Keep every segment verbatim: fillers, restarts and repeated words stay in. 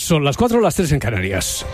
Son las cuatro, las tres en Canarias.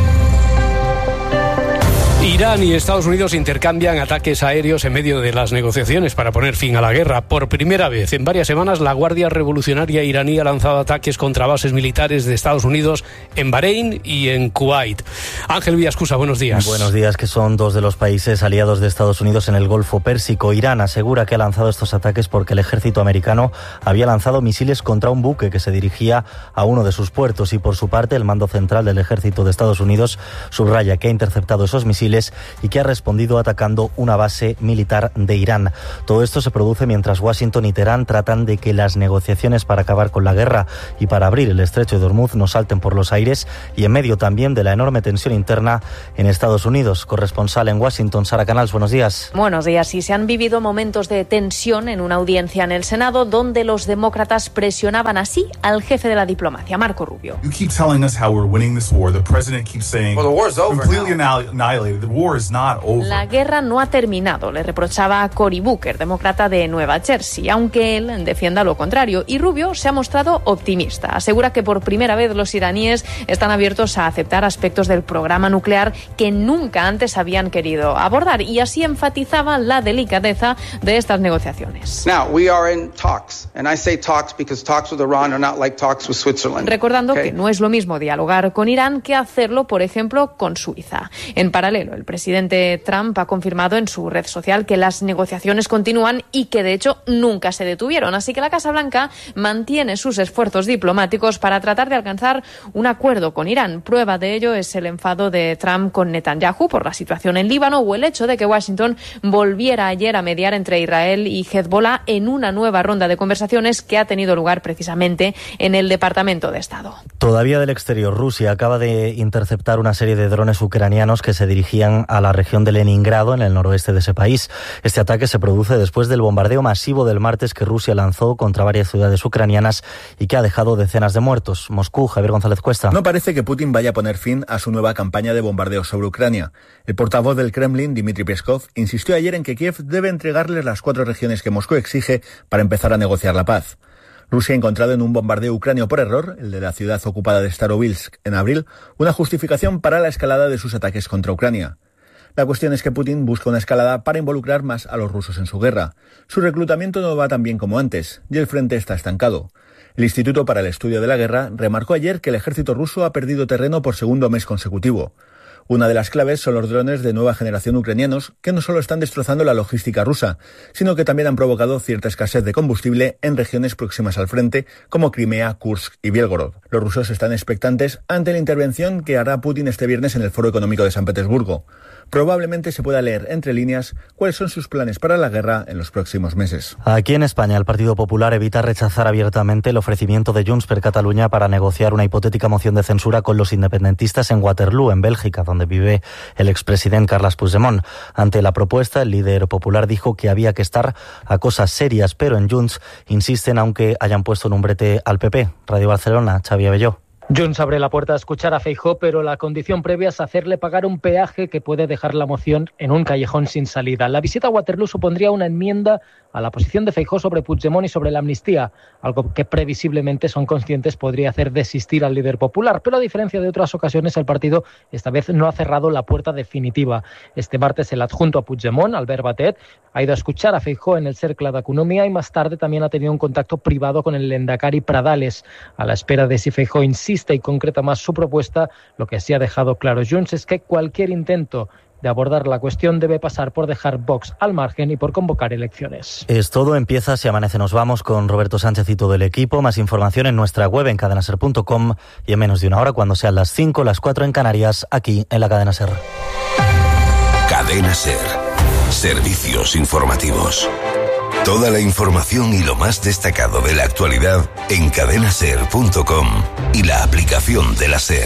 Irán y Estados Unidos intercambian ataques aéreos en medio de las negociaciones para poner fin a la guerra. Por primera vez en varias semanas, la Guardia Revolucionaria iraní ha lanzado ataques contra bases militares de Estados Unidos en Bahrein y en Kuwait. Ángel Villascusa, buenos días. Buenos días, que son dos de los países aliados de Estados Unidos en el Golfo Pérsico. Irán asegura que ha lanzado estos ataques porque el ejército americano había lanzado misiles contra un buque que se dirigía a uno de sus puertos, y por su parte el mando central del ejército de Estados Unidos subraya que ha interceptado esos misiles y que ha respondido atacando una base militar de Irán. Todo esto se produce mientras Washington y Teherán tratan de que las negociaciones para acabar con la guerra y para abrir el estrecho de Hormuz no salten por los aires, y en medio también de la enorme tensión interna en Estados Unidos. Corresponsal en Washington, Sara Canals, buenos días. Buenos días. Y se han vivido momentos de tensión en una audiencia en el Senado donde los demócratas presionaban así al jefe de la diplomacia, Marco Rubio. You keep telling us how we're winning this war. The president keeps saying, well, the war's over completely annihilated. The war is not over. La guerra no ha terminado, le reprochaba a Cory Booker, demócrata de Nueva Jersey, aunque él defienda lo contrario. Y Rubio se ha mostrado optimista. Asegura que por primera vez los iraníes están abiertos a aceptar aspectos del programa nuclear que nunca antes habían querido abordar, y así enfatizaba la delicadeza de estas negociaciones. Now, we are in talks, and I say talks because talks with Iran are not like talks with Switzerland. Recordando okay. que no es lo mismo dialogar con Irán que hacerlo, por ejemplo, con Suiza. En paralelo, el presidente Trump ha confirmado en su red social que las negociaciones continúan y que, de hecho, nunca se detuvieron. Así que la Casa Blanca mantiene sus esfuerzos diplomáticos para tratar de alcanzar un acuerdo con Irán. Prueba de ello es el enfado de Trump con Netanyahu por la situación en Líbano, o el hecho de que Washington volviera ayer a mediar entre Israel y Hezbollah en una nueva ronda de conversaciones que ha tenido lugar precisamente en el Departamento de Estado. Todavía del exterior, Rusia acaba de interceptar una serie de drones ucranianos que se dirigían a la región de Leningrado, en el noroeste de ese país. Este ataque se produce después del bombardeo masivo del martes que Rusia lanzó contra varias ciudades ucranianas y que ha dejado decenas de muertos. Moscú, Javier González Cuesta. No parece que Putin vaya a poner fin a su nueva campaña de bombardeos sobre Ucrania. El portavoz del Kremlin, Dmitry Peskov, insistió ayer en que Kiev debe entregarles las cuatro regiones que Moscú exige para empezar a negociar la paz. Rusia ha encontrado en un bombardeo ucranio por error, el de la ciudad ocupada de Starobilsk en abril, una justificación para la escalada de sus ataques contra Ucrania. La cuestión es que Putin busca una escalada para involucrar más a los rusos en su guerra. Su reclutamiento no va tan bien como antes, y el frente está estancado. El Instituto para el Estudio de la Guerra remarcó ayer que el ejército ruso ha perdido terreno por segundo mes consecutivo. Una de las claves son los drones de nueva generación ucranianos, que no solo están destrozando la logística rusa, sino que también han provocado cierta escasez de combustible en regiones próximas al frente, como Crimea, Kursk y Bielgorod. Los rusos están expectantes ante la intervención que hará Putin este viernes en el Foro Económico de San Petersburgo. Probablemente se pueda leer entre líneas cuáles son sus planes para la guerra en los próximos meses. Aquí en España, el Partido Popular evita rechazar abiertamente el ofrecimiento de Junts per Catalunya para negociar una hipotética moción de censura con los independentistas en Waterloo, en Bélgica, donde vive el expresidente Carles Puigdemont. Ante la propuesta, el líder popular dijo que había que estar a cosas serias, pero en Junts insisten, aunque hayan puesto en un brete al P P. Radio Barcelona, Xavi Abelló. Junts abre la puerta a escuchar a Feijóo, pero la condición previa es hacerle pagar un peaje que puede dejar la moción en un callejón sin salida. La visita a Waterloo supondría una enmienda a la posición de Feijóo sobre Puigdemont y sobre la amnistía, algo que previsiblemente son conscientes podría hacer desistir al líder popular. Pero a diferencia de otras ocasiones, el partido esta vez no ha cerrado la puerta definitiva. Este martes el adjunto a Puigdemont, Albert Batet, ha ido a escuchar a Feijóo en el Cercle d'Economia y más tarde también ha tenido un contacto privado con el Lehendakari Pradales. A la espera de si Feijóo insiste y concreta más su propuesta, lo que sí ha dejado claro Junts es que cualquier intento de abordar la cuestión debe pasar por dejar Vox al margen y por convocar elecciones. Es todo, empieza Si Amanece Nos Vamos con Roberto Sánchez y todo el equipo. Más información en nuestra web en cadena ser punto com y en menos de una hora, cuando sean las cinco, las cuatro en Canarias, aquí en la Cadena Ser. Cadena Ser. Servicios informativos. Toda la información y lo más destacado de la actualidad en cadena ser punto com y la aplicación de la SER.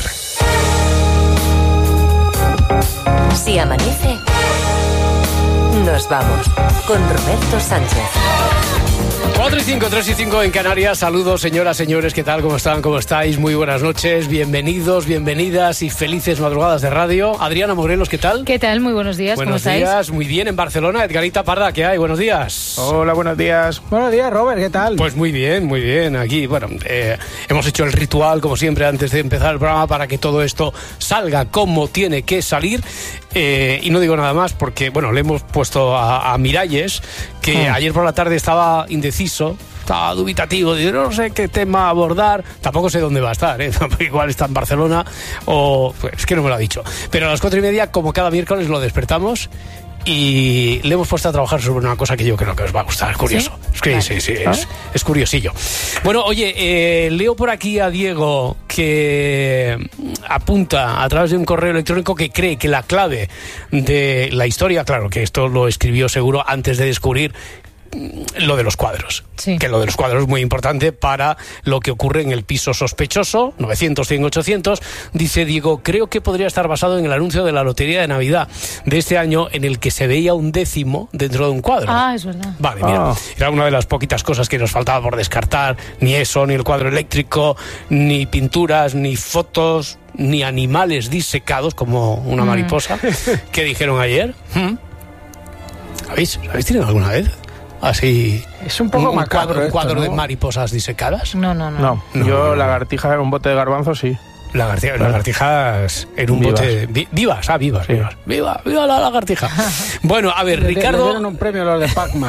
Si amanece, nos vamos con Roberto Sánchez. cuatro y cinco, tres y cinco en Canarias. Saludos, señoras, señores, ¿qué tal? ¿Cómo están? ¿Cómo estáis? Muy buenas noches, bienvenidos, bienvenidas y felices madrugadas de radio. Adriana Morelos, ¿qué tal? ¿Qué tal? Muy buenos días, buenos ¿cómo días, estáis? Muy bien, en Barcelona. Edgarita Parda, ¿qué hay? Buenos días. Hola, buenos días. Buenos días, Robert, ¿qué tal? Pues muy bien, muy bien. Aquí, bueno, eh, hemos hecho el ritual, como siempre, antes de empezar el programa para que todo esto salga como tiene que salir. Eh, y no digo nada más porque, bueno, le hemos puesto a, a Miralles, que ah. ayer por la tarde estaba indeciso, estaba dubitativo, digo, no sé qué tema abordar, tampoco sé dónde va a estar, ¿eh? Igual está en Barcelona o... Pues, es que no me lo ha dicho. Pero a las cuatro y media, como cada miércoles, lo despertamos y le hemos puesto a trabajar sobre una cosa que yo creo que os va a gustar, es curioso. ¿Sí? Es que, vale. sí, sí, ¿Ah? es, es curiosillo. Bueno, oye, eh, leo por aquí a Diego que apunta a través de un correo electrónico que cree que la clave de la historia, claro que esto lo escribió seguro antes de descubrir lo de los cuadros, sí. que lo de los cuadros es muy importante para lo que ocurre en el piso sospechoso, novecientos, cien, ochocientos. Dice Diego, creo que podría estar basado en el anuncio de la Lotería de Navidad de este año en el que se veía un décimo dentro de un cuadro. Ah, es verdad. Vale, mira, ah. era una de las poquitas cosas que nos faltaba por descartar, ni eso, ni el cuadro eléctrico, ni pinturas, ni fotos, ni animales disecados como una mm. mariposa. ¿Qué dijeron ayer? ¿Mm? ¿Habéis, ¿Habéis tenido alguna vez? Así es un poco un, macabro cuadro, un cuadro esto, ¿no? de mariposas disecadas. No, no, no. No, no yo no, no. lagartija en un bote de garbanzos sí. Lagartija, claro. Lagartijas en un vivas. bote vi, vivas, ah, vivas, sí. vivas. Viva, viva la lagartija. Bueno, a ver, le, Ricardo. Le dieron un premio a los de Pac-Man.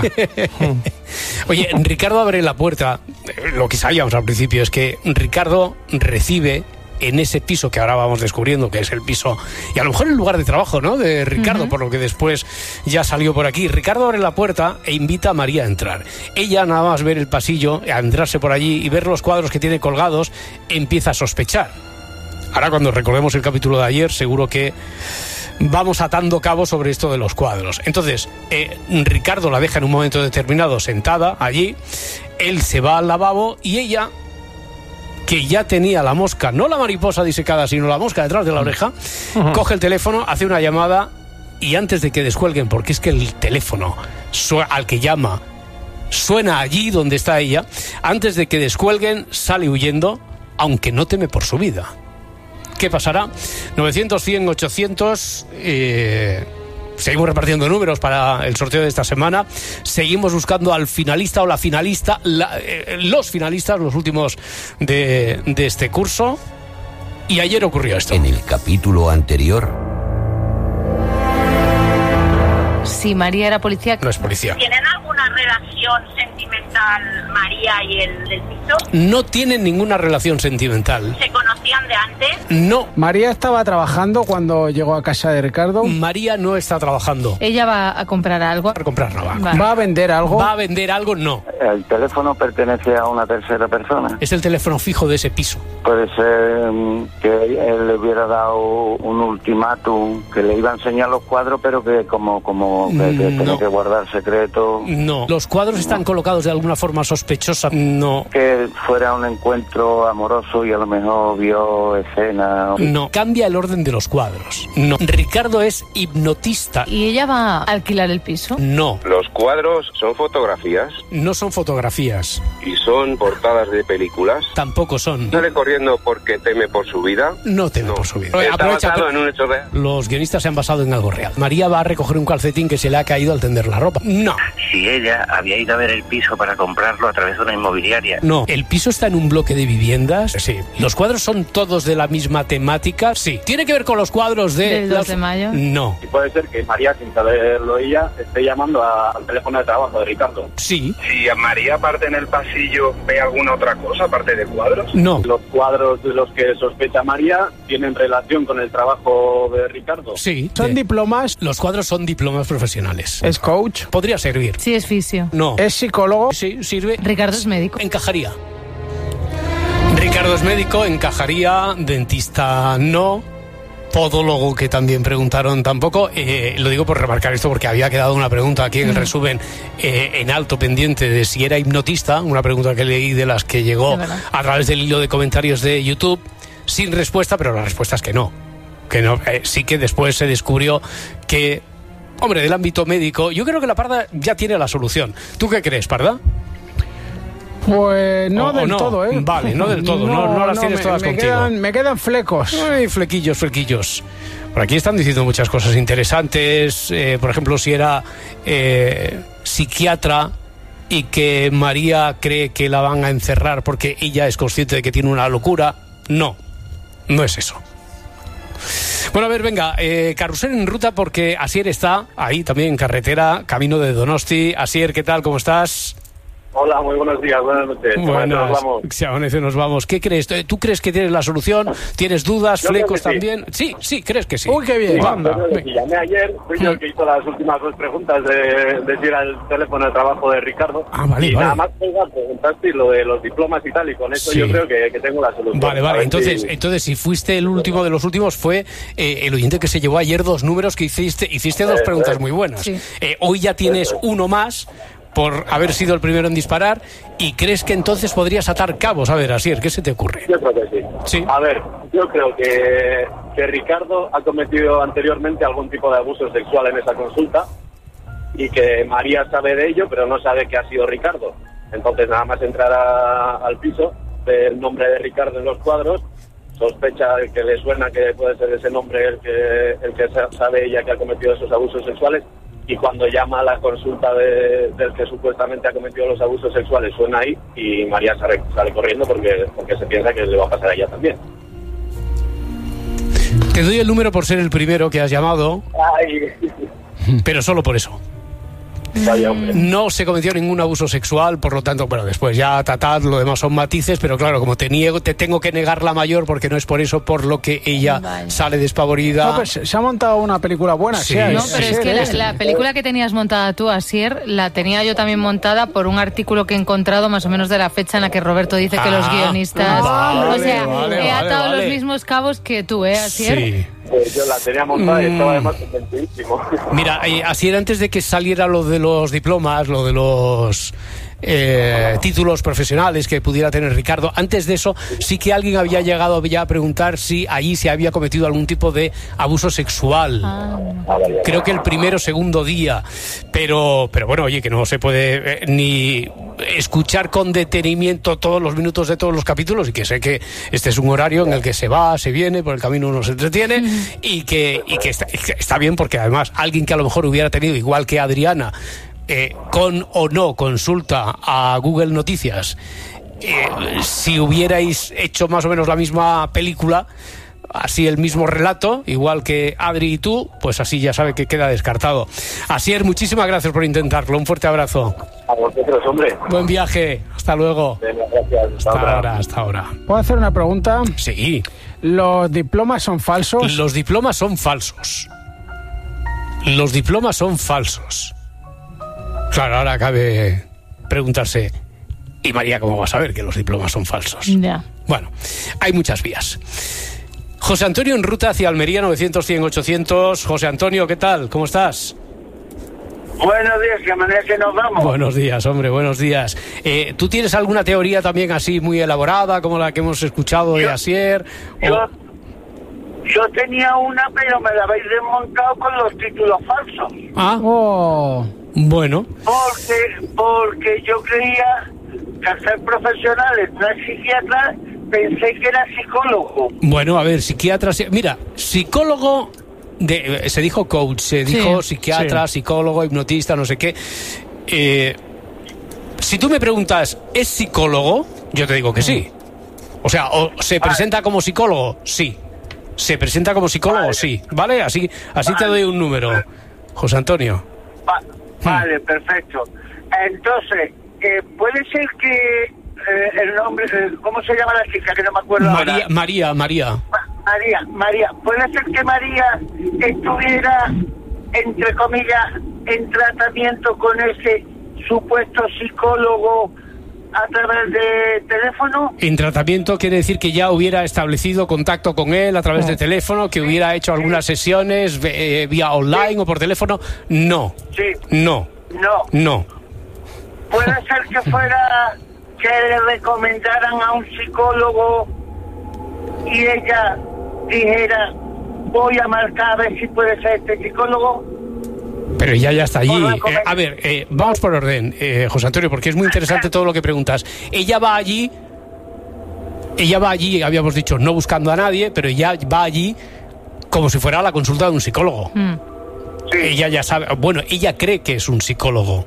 Oye, Ricardo abre la puerta. Lo que sabíamos al principio es que Ricardo recibe en ese piso que ahora vamos descubriendo que es el piso, y a lo mejor el lugar de trabajo, ¿no?, de Ricardo, uh-huh. por lo que después ya salió por aquí. Ricardo abre la puerta e invita a María a entrar. Ella, nada más ver el pasillo, a entrarse por allí y ver los cuadros que tiene colgados, empieza a sospechar. Ahora, cuando recordemos el capítulo de ayer, seguro que vamos atando cabos sobre esto de los cuadros. Entonces, eh, Ricardo la deja en un momento determinado sentada allí, él se va al lavabo y ella, que ya tenía la mosca, no la mariposa disecada, sino la mosca detrás de la oreja, uh-huh. coge el teléfono, hace una llamada y antes de que descuelguen, porque es que el teléfono su- al que llama suena allí donde está ella, antes de que descuelguen sale huyendo, aunque no teme por su vida. ¿Qué pasará? novecientos, cien, ochocientos... Eh... Seguimos repartiendo números para el sorteo de esta semana. Seguimos buscando al finalista o la finalista, la, eh, los finalistas, los últimos de, de este curso. Y ayer ocurrió esto. En el capítulo anterior. Si María era policía... No es policía. ¿Tienen alguna relación sentimental María y el del piso? No tienen ninguna relación sentimental. ¿Se conocían de antes? No. ¿María estaba trabajando cuando llegó a casa de Ricardo? María no está trabajando. ¿Ella va a comprar algo? A comprar no va. Vale. ¿Va a vender algo? ¿Va a vender algo? No. ¿El teléfono pertenece a una tercera persona? Es el teléfono fijo de ese piso. Puede ser que él le hubiera dado un ultimátum, que le iba a enseñar los cuadros, pero que como... como que, que no. tenía que guardar secreto. No. ¿Los cuadros están no. colocados de alguna forma sospechosa? No. Que fuera un encuentro amoroso y a lo mejor vio escena. No. Cambia el orden de los cuadros. No. Ricardo es hipnotista. ¿Y ella va a alquilar el piso? No. ¿Los cuadros son fotografías? No son fotografías. ¿Y son portadas de películas? Tampoco son. ¿Sale corriendo porque teme por su vida? No teme no. por su vida. ¿Está Aprovecha, basado en un hecho real? Los guionistas se han basado en algo real. María va a recoger un calcetín que se le ha caído al tender la ropa. No. Si ella había ido a ver el piso para comprarlo a través de una inmobiliaria. No. ¿El piso está en un bloque de viviendas? Sí. ¿Los cuadros son todos de la misma temática? Sí. ¿Tiene que ver con los cuadros de... ¿Del dos de mayo? No. Y puede ser que María, sin saberlo ella, esté llamando a, al teléfono de trabajo de Ricardo. Sí. Si a María parte en el pasillo, ¿ve alguna otra cosa aparte de cuadros? No. ¿Los cuadros de los que sospecha María tienen relación con el trabajo de Ricardo? Sí. ¿Son de... diplomas? Los cuadros son diplomas profesionales. ¿Es coach? Podría servir. Sí, es fisio. No. ¿Es psicólogo? Sí, sirve. Ricardo es médico. Encajaría. Ricardo es médico, encajaría. Dentista no. Podólogo, que también preguntaron, tampoco. Eh, lo digo por remarcar esto porque había quedado una pregunta aquí en el resumen eh, en alto pendiente de si era hipnotista, una pregunta que leí de las que llegó a través del hilo de comentarios de YouTube, sin respuesta, pero la respuesta es que no. Que no, eh, sí que después se descubrió que, hombre, del ámbito médico, yo creo que la Parda ya tiene la solución. ¿Tú qué crees, Parda? Pues no O- o del no. todo, ¿eh? Vale, no del todo, no- no las tienes me, todas me contigo. Quedan, me quedan flecos. Ay, flequillos, flequillos. Por aquí están diciendo muchas cosas interesantes. Eh, por ejemplo, si era eh, psiquiatra y que María cree que la van a encerrar porque ella es consciente de que tiene una locura. No, no es eso. Bueno, a ver, venga, eh, carrusel en ruta porque Asier está ahí también en carretera, camino de Donosti. Asier, ¿qué tal? ¿Cómo estás? Hola, muy buenos días, buenas noches. Buenas, Nos vamos. si amanece nos vamos. ¿Qué crees? ¿Tú crees que tienes la solución? ¿Tienes dudas, Yo creo flecos que sí. también? Sí, sí, crees que sí. Uy, qué bien. Sí, Anda, yo venga. que llamé ayer, fui yo el que hizo las últimas dos preguntas de, de si era el teléfono de trabajo de Ricardo. Ah, vale, y vale. nada más oiga, preguntaste lo de los diplomas y tal, y con eso Sí. yo creo que, que tengo la solución. Vale, A vale. ver Entonces, si- entonces, si fuiste el último de los últimos, fue eh, el oyente que se llevó ayer dos números que hiciste, hiciste dos Eso preguntas es. muy buenas. Sí. Eh, hoy ya tienes uno más por haber sido el primero en disparar y crees que entonces podrías atar cabos. A ver, Asier, ¿qué se te ocurre? Yo creo que sí. Sí. A ver, yo creo que, que Ricardo ha cometido anteriormente algún tipo de abuso sexual en esa consulta y que María sabe de ello, pero no sabe que ha sido Ricardo. Entonces, nada más entrar a- al piso, ve el nombre de Ricardo en los cuadros, sospecha de que le suena que puede ser ese nombre el que, el que sa- sabe ella que ha cometido esos abusos sexuales, y cuando llama a la consulta de- del que supuestamente ha cometido los abusos sexuales suena ahí y María sale, sale corriendo porque, porque se piensa que le va a pasar a ella también. Te doy el número por ser el primero que has llamado, Ay, pero solo por eso. vaya hombre. No se cometió ningún abuso sexual, por lo tanto, bueno, después ya tatad, lo demás son matices, pero claro, como te niego, te tengo que negar la mayor porque no es por eso por lo que ella Vale. sale despavorida. No, pues se ha montado una película buena, Sí, sí. No, sí, pero es sí, que la, sí. la película que tenías montada tú, Asier, la tenía yo también montada por un artículo que he encontrado más o menos de la fecha en la que Roberto dice que los Ah, guionistas... vale, o sea, vale, he vale, atado vale. los mismos cabos que tú, ¿eh, Asier? Sí. Pues yo la tenía montada y Mm. estaba además convencidísimo. Mira, eh, así era antes de que saliera lo de los diplomas, lo de los eh, títulos profesionales que pudiera tener Ricardo. Antes de eso, sí que alguien había llegado ya a preguntar si allí se había cometido algún tipo de abuso sexual. Ah, Creo que el primero o segundo día. Pero, pero bueno, oye, que no se puede eh, ni escuchar con detenimiento todos los minutos de todos los capítulos y que sé que este es un horario en el que se va, se viene, por el camino uno se entretiene y que, y que, está, que está bien porque además alguien que a lo mejor hubiera tenido, igual que Adriana, eh, con o no consulta a Google Noticias, eh, si hubierais hecho más o menos la misma película, así el mismo relato, igual que Adri y tú, pues así ya sabe que queda descartado. Asier, muchísimas gracias por intentarlo. Un fuerte abrazo. A vosotros, hombre. Buen viaje. Hasta luego. Venga, gracias. Hasta otra. ahora, hasta ahora. ¿Puedo hacer una pregunta? Sí. ¿Los diplomas son falsos? Los diplomas son falsos. Los diplomas son falsos. Claro, ahora cabe preguntarse, ¿y María cómo va a saber que los diplomas son falsos? ya. Bueno, hay muchas vías. José Antonio en ruta hacia Almería, novecientos, cien, ochocientos. José Antonio, ¿qué tal? ¿Cómo estás? Buenos días, que amanece nos vamos. Buenos días, hombre, buenos días. Eh, ¿Tú tienes alguna teoría también así muy elaborada, como la que hemos escuchado de Asier? Yo, O- yo tenía una, pero me la habéis desmontado con los títulos falsos. Ah, Oh, bueno. Porque, porque yo creía que al ser profesional, no es psiquiatra, pensé que era psicólogo. Bueno, a ver, psiquiatra... sí- Mira, psicólogo... De, eh, se dijo coach, se Sí, dijo psiquiatra, sí. psicólogo, hipnotista, no sé qué. Eh, si tú me preguntas, ¿es psicólogo? Yo te digo que sí. O sea, ¿o ¿se presenta como psicólogo? Sí. ¿Se presenta como psicólogo? Vale. Sí. ¿Vale? Así, así te doy un número, José Antonio. Va- vale, perfecto. Entonces, eh, puede ser que eh, el nombre, eh, ¿cómo se llama la chica? Que no me acuerdo María, ahora. María, María. Ma- María, María, puede ser que María estuviera, entre comillas, en tratamiento con ese supuesto psicólogo a través de teléfono. En tratamiento quiere decir que ya hubiera establecido contacto con él a través de teléfono, que hubiera hecho algunas sesiones eh, vía online o por teléfono. No, Sí, no, no. no. Puede ser que fuera que le recomendaran a un psicólogo y ella dijera, voy a marcar a ver si puede ser este psicólogo. Pero ella ya está allí. Eh, a ver, eh, vamos por orden, eh, José Antonio, porque es muy interesante todo lo que preguntas. Ella va allí, ella va allí, habíamos dicho, no buscando a nadie, pero ella va allí como si fuera a la consulta de un psicólogo. Mm. Sí. Ella ya sabe, bueno, ella cree que es un psicólogo.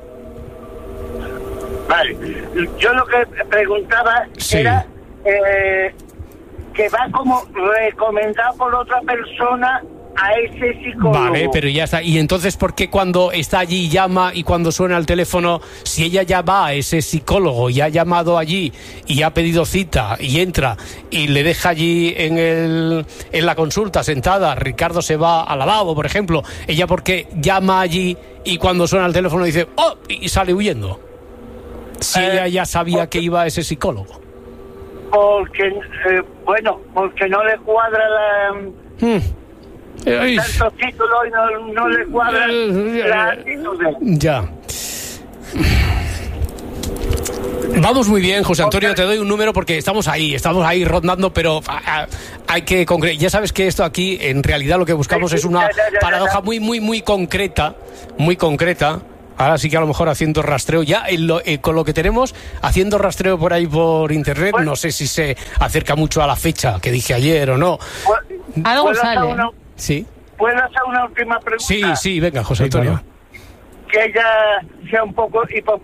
Vale, yo lo que preguntaba sí. era eh, que va como recomendado por otra persona a ese psicólogo. Vale, pero ya está. Y entonces, ¿por qué cuando está allí llama y cuando suena el teléfono, si ella ya va a ese psicólogo y ha llamado allí y ha pedido cita y entra y le deja allí en el en la consulta sentada, Ricardo se va al lavabo, por ejemplo, ella por qué llama allí y cuando suena el teléfono dice ¡oh! Y sale huyendo? Si eh, ella ya sabía porque, que iba a ese psicólogo. Porque, eh, bueno, porque no le cuadra la... Hmm. Tantos títulos y no, no le cuadra la actitud. Ya. Vamos muy bien, José Antonio, te doy un número porque estamos ahí, estamos ahí rondando, pero hay que concretar. Ya sabes que esto aquí, en realidad lo que buscamos es una paradoja muy, muy, muy concreta, muy concreta. Ahora sí que a lo mejor haciendo rastreo, ya en lo, eh, con lo que tenemos, haciendo rastreo por ahí por internet, no sé si se acerca mucho a la fecha que dije ayer o no. Algo sale. Una... Sí. ¿Puedo hacer una última pregunta? Sí, sí, venga, José Antonio. Que ella sea un poco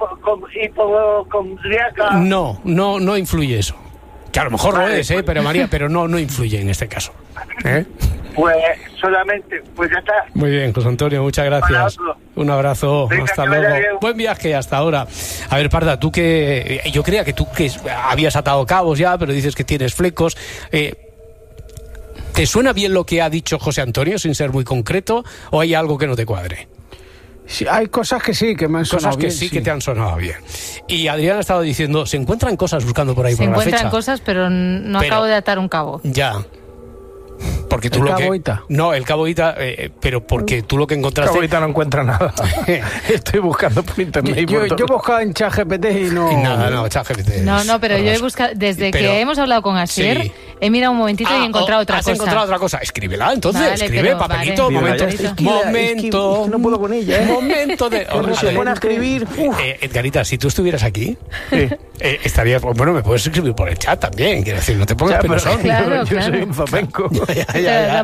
hipocondríaca. No, no, no influye eso. Que a lo mejor vale, lo es, pues... ¿eh? Pero María, pero no, no influye en este caso. ¿Eh? Pues solamente, pues ya está. Muy bien, José Antonio, muchas gracias. Un abrazo, Venga, hasta luego. Buen viaje hasta ahora. A ver, Parda, tú que... Yo creía que tú que habías atado cabos ya, pero dices que tienes flecos. Eh, ¿Te suena bien lo que ha dicho José Antonio, sin ser muy concreto, o hay algo que no te cuadre? Sí, hay cosas que sí, que me han sonado Cosas que bien, sí, sí que te han sonado bien. Y Adrián ha estado diciendo, se encuentran cosas buscando por ahí se por la fecha. Se encuentran cosas, pero no pero, acabo de atar un cabo. Ya. Porque tú el lo Cabo que... Ita. No, el Cabo Ita, eh, pero porque tú lo que encontraste... Cabo Ita no encuentra nada. Estoy buscando por internet. Y yo, por yo buscaba en ChatGPT y no... Y nada, no, ChatGPT. No, no, pero yo he buscado... Desde pero, que hemos hablado con Asier, sí. he mirado un momentito ah, y he encontrado oh, otra has cosa. ¿Has encontrado otra cosa? Escríbela, entonces. Vale, escribe, pero, papelito, vale. momento. Es que, momento. Es que no puedo con ella, ¿eh? Momento de... Oh, se pone a escribir... Eh, Edgarita, si tú estuvieras aquí, sí. eh, estaría... Bueno, me puedes escribir por el chat también, quiero decir, no te pongas pensón. Claro, yo claro. soy un zapenco. ya, ya, ya.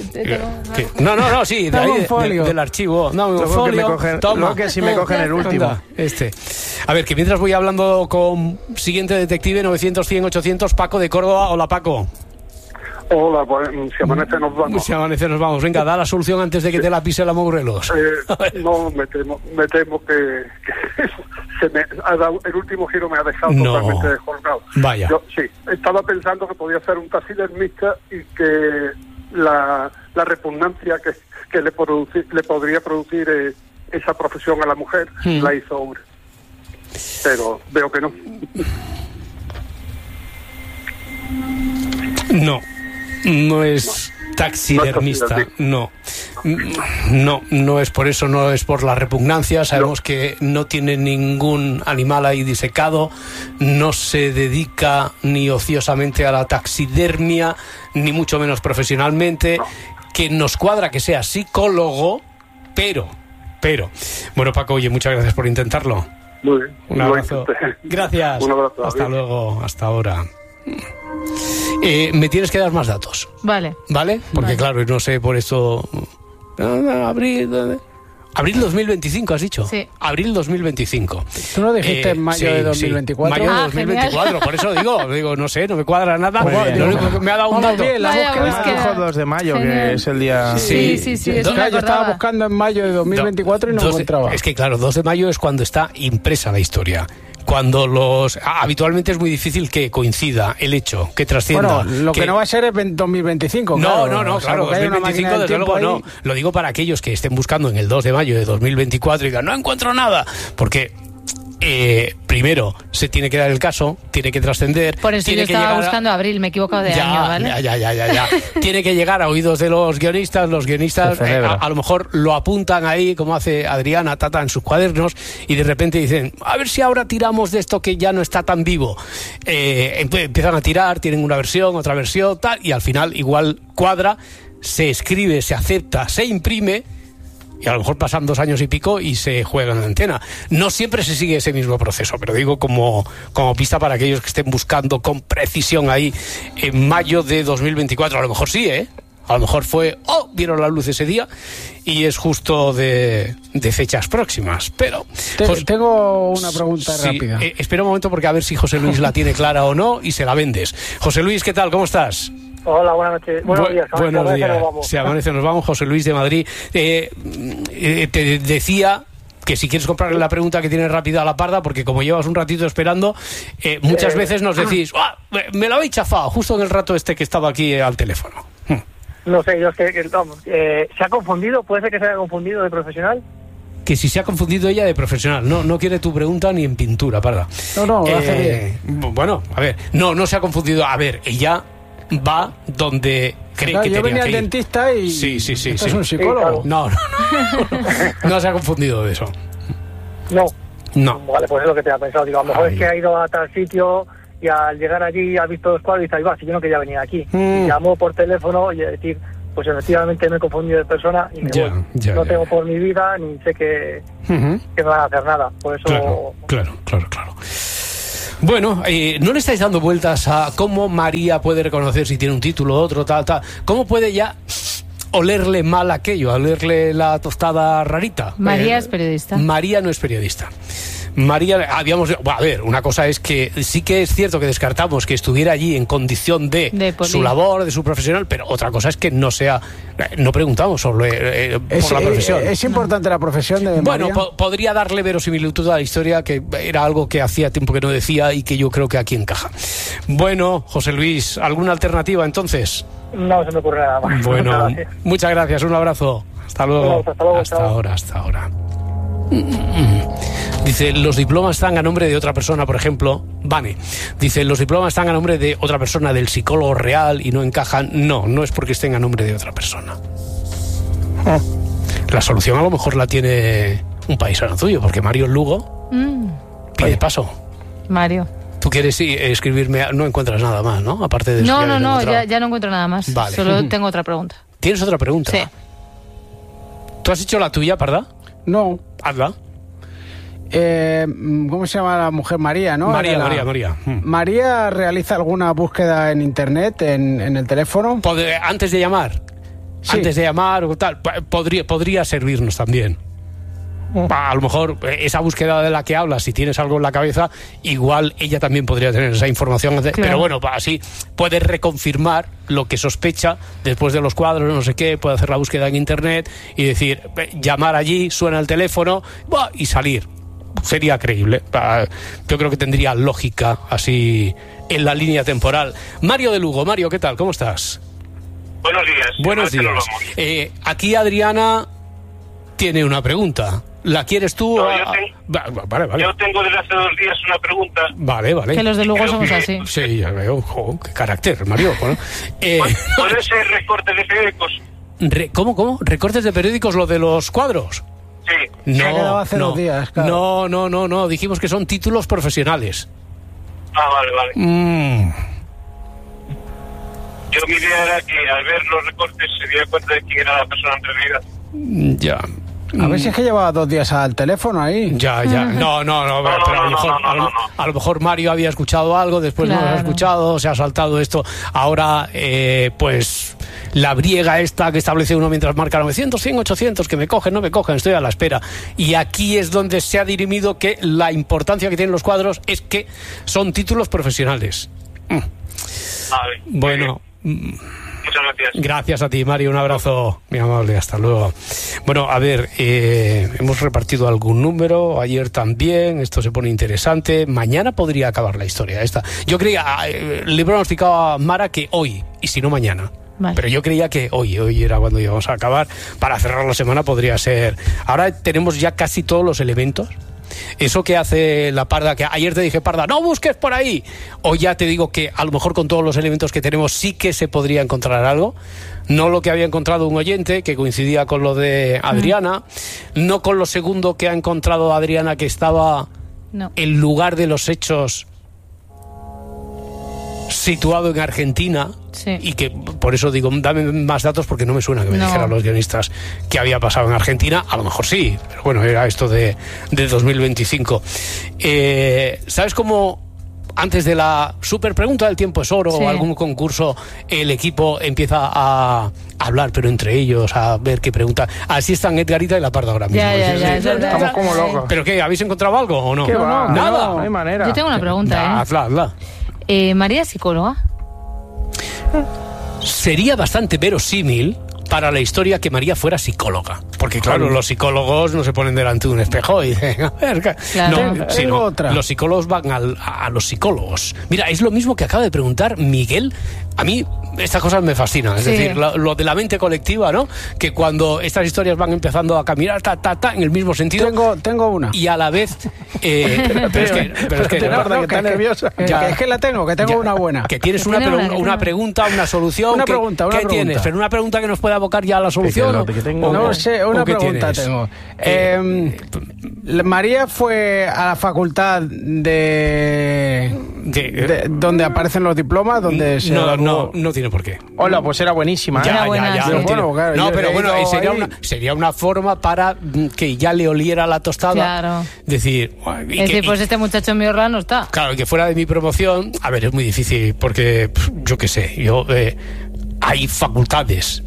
No, no, no, sí, de ahí, de, de, del archivo. No, un luego folio. Que me cogen, Toma. Luego que si me cogen el último. Anda, este. A ver, que mientras voy hablando con siguiente detective, novecientos, cien, ochocientos, Paco de Córdoba. Hola, Paco. Hola, pues si amanece nos vamos. Si amanece nos vamos. Venga, da la solución antes de que te la pise la Mogurelos. Eh, no, me temo, me temo que, que se me ha dado, el último giro me ha dejado no. totalmente descolgado. Vaya. Yo sí, estaba pensando que podía ser un taxidermista y que la, la repugnancia que, que le, produci, le podría producir eh, esa profesión a la mujer hmm. la hizo hombre. Pero veo que no. No. No es taxidermista, no. No, no es por eso, no es por la repugnancia. Sabemos no. que no tiene ningún animal ahí disecado, no se dedica ni ociosamente a la taxidermia, ni mucho menos profesionalmente. No. Que nos cuadra que sea psicólogo, pero, pero. Bueno, Paco, oye, muchas gracias por intentarlo. Muy bien. Un abrazo. Gracias. Un abrazo. Hasta luego, hasta ahora. Eh, me tienes que dar más datos. Vale. ¿Vale? Porque vale. claro, no sé por eso... Abril... Abril dos mil veinticinco, has dicho. Sí. Abril dos mil veinticinco. ¿Tú no dijiste eh, en mayo sí, de dos mil veinticuatro? Sí. Mayo de ah, dos mil veinticuatro, por eso digo, digo, no sé, no me cuadra nada. Pues lo único que me ha dado un dato. Bien, la Vaya búsqueda. Dijo dos de mayo, Genial. Que es el día... Sí, sí, sí. sí eso yo estaba buscando en mayo de dos mil veinticuatro y no encontraba. De, es que claro, dos de mayo es cuando está impresa la historia. Cuando los... Habitualmente es muy difícil que coincida el hecho, que trascienda. Bueno, lo que, que no va a ser es dos mil veinticinco, No, claro, no, no, claro, dos mil veinticinco desde luego no. Lo digo para aquellos que estén buscando en el dos de mayo de dos mil veinticuatro y digan, no encuentro nada, porque... Eh, primero, se tiene que dar el caso, tiene que trascender. Por eso tiene yo que estaba llegar buscando a... abril, me he equivocado de ya, año, ¿vale? Ya, ya, ya, ya, ya. Tiene que llegar a oídos de los guionistas, los guionistas eh, a, a lo mejor lo apuntan ahí, como hace Adriana Tata en sus cuadernos, y de repente dicen, a ver si ahora tiramos de esto que ya no está tan vivo. Eh, empiezan a tirar, tienen una versión, otra versión, tal, y al final igual cuadra, se escribe, se acepta, se imprime, y a lo mejor pasan dos años y pico y se juega en la antena. No siempre se sigue ese mismo proceso, pero digo como, como pista para aquellos que estén buscando con precisión ahí en mayo de dos mil veinticuatro. A lo mejor sí, ¿eh? A lo mejor fue, oh, vieron la luz ese día y es justo de, de fechas próximas. Pero Te, Jos- tengo una pregunta sí, rápida. eh, espera un momento porque a ver si José Luis la tiene clara o no y se la vendes. José Luis, ¿qué tal? ¿Cómo estás? Hola, buenas noches. Buenos Bu- días. Buenos amanece, días. nos vamos. Se amanece, nos vamos. José Luis de Madrid. Eh, eh, te decía que si quieres comprarle la pregunta que tiene rápida a la Parda, porque como llevas un ratito esperando, eh, muchas Eh, veces nos decís, "Ah, me lo habéis chafado justo en el rato este que estaba aquí eh, al teléfono". No sé, yo es que, que, vamos, eh, ¿se ha confundido? ¿Puede ser que se haya confundido de profesional? Que si se ha confundido ella de profesional. No, no quiere tu pregunta ni en pintura, Parda. No, no, lo Eh, hace bien. Bueno, a ver, no, no se ha confundido. A ver, ella va donde cree Claro, que yo tenía venía que al ir. dentista y Sí, sí, sí. esto sí. es un psicólogo. No, no, no, no se ha confundido de eso. No. No. Vale, pues es lo que te ha pensado. Digo, a lo mejor Ay. es que ha ido a tal sitio y al llegar allí ha visto los cuadros y dice, ahí va, si yo no quería venir aquí. Mm. Y llamó por teléfono y decir, pues efectivamente me he confundido de persona y me Ya, voy. ya, no ya. tengo por mi vida ni sé que, Ujú. que me van a hacer nada. Por eso... Claro, claro, claro, claro. Bueno, eh, no le estáis dando vueltas a cómo María puede reconocer si tiene un título, otro, tal, tal. ¿Cómo puede ya olerle mal aquello, olerle la tostada rarita? María Eh, es periodista. María no es periodista. María, habíamos, a ver, una cosa es que sí que es cierto que descartamos que estuviera allí en condición de, De poli. su labor, de su profesional, pero otra cosa es que no sea, no preguntamos sobre eh, por Es, la eh, profesión. es importante la profesión de Bueno, María. po- podría darle verosimilitud a la historia, que era algo que hacía tiempo que no decía y que yo creo que aquí encaja. Bueno, José Luis, ¿alguna alternativa entonces? No se me ocurre nada más. Bueno, Muchas gracias. muchas gracias, un abrazo. Hasta luego. Hasta luego, hasta chao. ahora, hasta ahora. Dice, los diplomas están a nombre de otra persona, por ejemplo. Vane. Dice, los diplomas están a nombre de otra persona, del psicólogo real, y no encajan. No, no es porque estén a nombre de otra persona. La solución a lo mejor la tiene un paisano tuyo, porque Mario Lugo Mm, pide paso. Mario. Tú quieres sí, escribirme, no encuentras nada más, ¿no? Aparte de eso No, que no, habías no, encontrado. ya, ya no encuentro nada más. Vale. Solo tengo otra pregunta. ¿Tienes otra pregunta? Sí. ¿Tú has hecho la tuya, Parda? No. Hazla. Eh, ¿Cómo se llama la mujer? María, ¿no? María, Era la- María, María. Mm. María realiza alguna búsqueda en internet, en, en el teléfono. Pod- Antes de llamar. Sí. Antes de llamar o tal. p- Podría, podría servirnos también. A lo mejor eh, esa búsqueda de la que hablas, si tienes algo en la cabeza, igual ella también podría tener esa información. Claro. Pero bueno, pa- así puede reconfirmar lo que sospecha después de los cuadros, no sé qué, puede hacer la búsqueda en internet y decir, eh, llamar allí, suena el teléfono, ¡buah! Y salir. Sería creíble. Pa- Yo creo que tendría lógica así en la línea temporal. Mario de Lugo. Mario, ¿qué tal? ¿Cómo estás? Buenos días. Buenos ¿A qué nos días. vamos? Eh, aquí Adriana tiene una pregunta. ¿La quieres tú? No, Ah, yo tengo- va- va- vale, vale. Yo tengo desde hace dos días una pregunta. Vale, vale. Que los de Lugo Creo somos que- así. Sí, ya veo. Jo, qué carácter, Mario. Bueno, eh, ¿Puede ser recorte de periódicos? re- ¿Cómo, cómo? ¿Recortes de periódicos lo de los cuadros? Sí. Se ha quedado No, hace no, dos días, claro. no, no, no, no. Dijimos que son títulos profesionales. Ah, vale, vale. Mm, Yo mi idea era que al ver los recortes se diera cuenta de quién era la persona en realidad. ya. A ver si es que llevaba dos días al teléfono ahí. Ya, ya. No, no, no, pero, pero a, lo mejor, a, lo, a lo mejor Mario había escuchado algo, después no lo ha Claro. escuchado, se ha saltado esto. Ahora, eh, pues, la briega esta que establece uno mientras marca novecientos, cien, ochocientos, que me cogen, no me cogen, estoy a la espera. Y aquí es donde se ha dirimido que la importancia que tienen los cuadros es que son títulos profesionales. Mm. Vale. Bueno. mm, Muchas gracias. Gracias a ti, Mario. Un abrazo, mi amable. Hasta luego. Bueno, a ver, eh, hemos repartido algún número. Ayer también. Esto se pone interesante. Mañana podría acabar la historia esta. Yo creía, eh, le pronosticaba a Mara que hoy, y si no mañana. Vale. Pero yo creía que hoy, hoy era cuando íbamos a acabar. Para cerrar la semana podría ser. Ahora tenemos ya casi todos los elementos. Eso que hace la Parda, que ayer te dije, Parda, no busques por ahí. O ya te digo que a lo mejor con todos los elementos que tenemos sí que se podría encontrar algo. No lo que había encontrado un oyente, que coincidía con lo de Adriana. No con lo segundo que ha encontrado Adriana, que estaba No. el lugar de los hechos situado en Argentina. Sí. Y que por eso digo, dame más datos porque no me suena que me No. dijeran los guionistas que había pasado en Argentina. A lo mejor sí, pero bueno, era esto de, de dos mil veinticinco. Eh, ¿Sabes cómo antes de la super pregunta del tiempo es oro Sí. o algún concurso el equipo empieza a hablar, pero entre ellos, a ver qué pregunta? Así están Edgarita y la Parda ahora mismo. Ya, ya, ya, es verdad. Estamos como locos. ¿Pero qué? ¿Habéis encontrado algo o no? ¿Qué va? Nada. No, no hay manera. Yo tengo una pregunta, Da, ¿eh? Hazla, hazla. eh María es psicóloga. Sería bastante verosímil para la historia que María fuera psicóloga. Porque claro, los psicólogos no se ponen delante de un espejo y dicen, a ver, ¿qué? Claro. No, sino otra. los psicólogos van al- a, a los psicólogos. Mira, es lo mismo que acaba de preguntar Miguel. A mí estas cosas me fascinan, es Sí. decir, lo, lo de la mente colectiva, ¿no? Que cuando estas historias van empezando a caminar, ta, ta, ta, en el mismo sentido. Tengo, tengo una. Y a la vez... eh, pero es que... Pero es que, Te no, guarda que está que- nerviosa. que- Ya. que es que la tengo, que tengo ya, una buena. Que tienes una, Tiene pre- una, que una tiene- pregunta, una solución. Una ¿qué- pregunta, una ¿Qué tienes? pregunta. Pero una pregunta que nos pueda abocar ya a la solución. Que- que- que tengo- ¿o- No o- sé, o una qué pregunta tienes? tengo. Eh, Eh, la- María fue a la facultad de, de- de- donde aparecen los diplomas, donde se no, evaluó. no, no tiene por qué. Hola, pues era buenísima. ¿eh? Ya, Era ya, buena, ya, sí. no, Pero tiene- bueno, claro, no, yo pero he bueno, ido eh, sería ahí. una, sería una forma para mm, que ya le oliera la tostada. Claro. Decir, y Es que- decir, pues y- este muchacho en mi orla no está. claro, que fuera de mi promoción, a ver, es muy difícil porque, pf, yo qué sé, yo eh, hay facultades.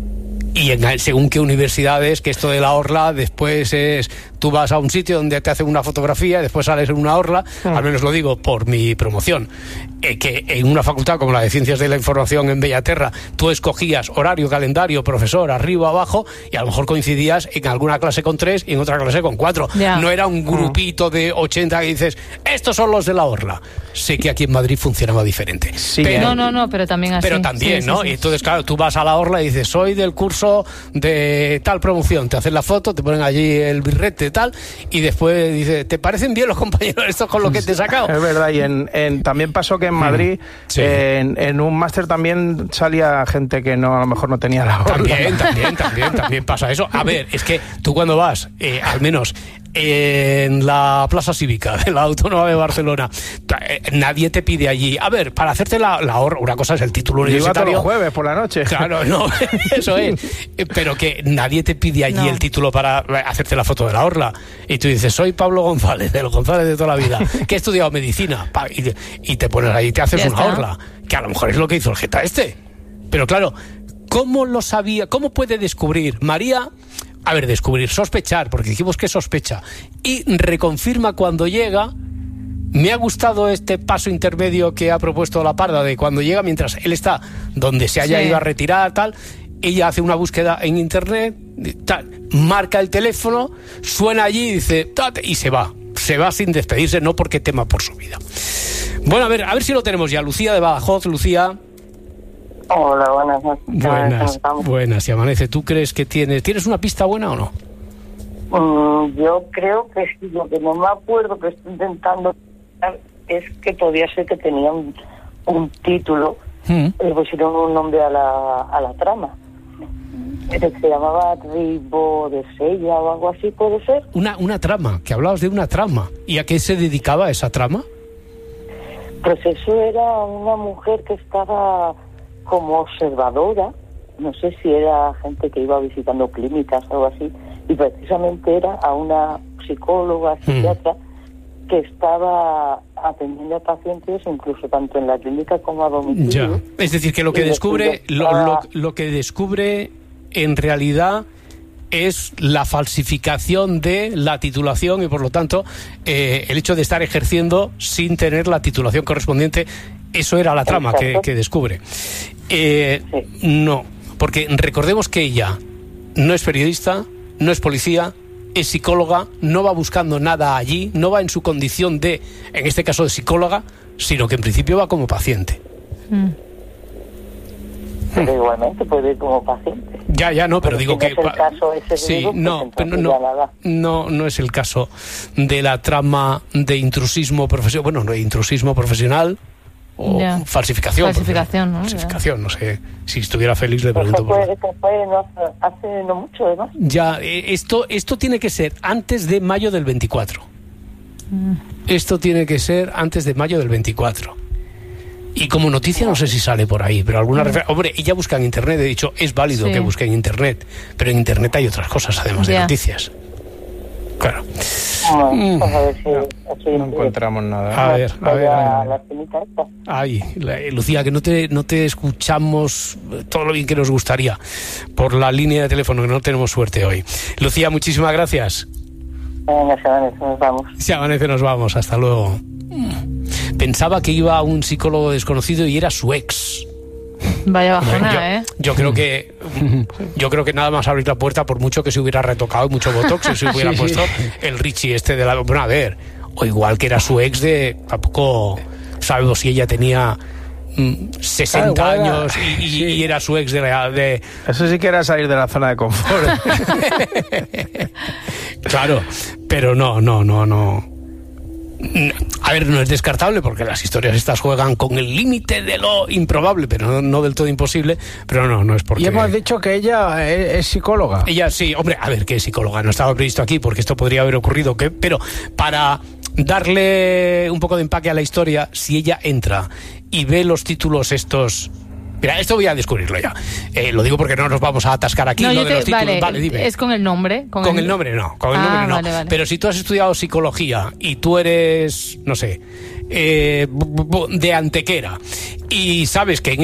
Y en, según qué universidades, que esto de la orla después es, tú vas a un sitio donde te hacen una fotografía y después sales en una orla, al menos lo digo por mi promoción, eh, que en una facultad como la de Ciencias de la Información en Bellaterra, tú escogías horario, calendario, profesor, arriba, abajo, y a lo mejor coincidías en alguna clase con tres y en otra clase con cuatro. Ya. No era un grupito de ochenta que dices, estos son los de la orla. Sé que aquí en Madrid funcionaba diferente. Sí, pero, No, no, no, pero también así. pero también, Sí, sí, ¿no? sí. Y entonces, claro, tú vas a la orla y dices, soy del curso de tal promoción, te hacen la foto, te ponen allí el birrete, tal, y después dices, ¿te parecen bien los compañeros estos con lo que te he sacado? Es verdad, y en, en- también pasó que en Madrid, Sí. en, en un máster también salía gente que no a lo mejor no tenía la orla. También, también, también, también pasa eso. A ver, es que tú cuando vas, eh, al menos en la Plaza Cívica de la Autónoma de Barcelona, eh, nadie te pide allí, a ver, para hacerte la, la hor- una cosa es el título Yo iba todos universitario. los jueves por la noche. Claro, no, eso es. Eh, Pero que nadie te pide allí No. el título para hacerte la foto de la orla. Y tú dices, soy Pablo González, de los González de toda la vida, que he estudiado medicina. Pa, Y te, y te pones ahí y te haces Ya una está. orla. Que a lo mejor es lo que hizo el Jeta este. Pero claro, ¿cómo lo sabía? ¿Cómo puede descubrir María? A ver, descubrir, sospechar, porque dijimos que sospecha. Y reconfirma cuando llega. Me ha gustado este paso intermedio que ha propuesto la Parda, de cuando llega, mientras él está donde se haya Sí. ido a retirar, tal, ella hace una búsqueda en internet, tal, marca el teléfono, suena allí y dice, "Tate", y se va. Se va sin despedirse, no porque tema por su vida. Bueno, a ver, a ver si lo tenemos ya. Lucía de Badajoz, Lucía. Hola, buenas noches. Buenas, buenas, y amanece. ¿Tú crees que tienes, tienes una pista buena o no? Mm, yo creo que sí, lo que no me acuerdo que estoy intentando es que podía ser que tenía un, un título, Mm. le pusieron un nombre a la, a la trama. Que se llamaba Ribo de Sella o algo así, ¿puede ser? Una, una trama, que hablabas de una trama. ¿Y a qué se dedicaba esa trama? Pues eso era una mujer que estaba como observadora, no sé si era gente que iba visitando clínicas o algo así, y precisamente era a una psicóloga, psiquiatra, que estaba atendiendo a pacientes incluso tanto en la clínica como a domicilio. Ya. Es decir, que lo que Y descubre, después lo, estaba- lo, lo que descubre en realidad es la falsificación de la titulación y por lo tanto eh, el hecho de estar ejerciendo sin tener la titulación correspondiente. Eso era la trama que, Exacto. que descubre. Eh, No, porque recordemos que ella no es periodista, no es policía, es psicóloga, no va buscando nada allí, no va en su condición de, en este caso de psicóloga, sino que en principio va como paciente. Pero igualmente puede ir como paciente. Ya, ya, no, pero, Pero digo si que... no es el caso ese, sí, digo, pues no, entonces pero ya no, nada. no, no es el caso de la trama de intrusismo profesional, bueno, no, intrusismo profesional o Ya. falsificación. Falsificación, ¿no? Falsificación, no sé, si estuviera feliz le pregunto Eso por... fue, eso fue no hace, hace no mucho, además. Ya, eh, esto, esto tiene que ser antes de mayo del veinticuatro. Esto tiene que ser antes de mayo del veinticuatro. Y como noticia no sé si sale por ahí, pero alguna referencia... Hombre, ella busca en Internet, he dicho, es válido sí. que busque en Internet, pero en Internet hay otras cosas, además yeah. de noticias. Claro. No, mm. a ver si, si no encontramos nada. A ver, a ver. A ver. Ay, la, Lucía, que no te, no te escuchamos todo lo bien que nos gustaría por la línea de teléfono, que no tenemos suerte hoy. Lucía, muchísimas gracias. Venga, se amanece, nos vamos. Se amanece, nos vamos. Hasta luego. Pensaba que iba a un psicólogo desconocido y era su ex. Vaya bajona, yo, ¿eh? Yo creo que yo creo que nada más abrir la puerta, por mucho que se hubiera retocado y mucho botox, se hubiera sí, puesto sí. el Richie este de la... Bueno, a ver, o igual que era su ex de... Tampoco sabemos si ella tenía mm, sesenta claro, años y, y, sí. y era su ex de, de... Eso sí que era salir de la zona de confort. Claro, pero no, no, no, no. A ver, no es descartable porque las historias estas juegan con el límite de lo improbable, pero no, no del todo imposible, pero no, no es porque... Y hemos dicho que ella es, es psicóloga. Ella sí, hombre, a ver, que es psicóloga, no estaba previsto aquí porque esto podría haber ocurrido, que, pero para darle un poco de empaque a la historia, si ella entra y ve los títulos estos... Mira, esto voy a descubrirlo ya. Eh, lo digo porque no nos vamos a atascar aquí. No, no te, de los títulos. Vale, vale, dime. Es con el nombre. Con, con el... el nombre no. Con el ah, nombre no. Vale, vale. Pero si tú has estudiado psicología y tú eres, no sé, eh, de Antequera y sabes que en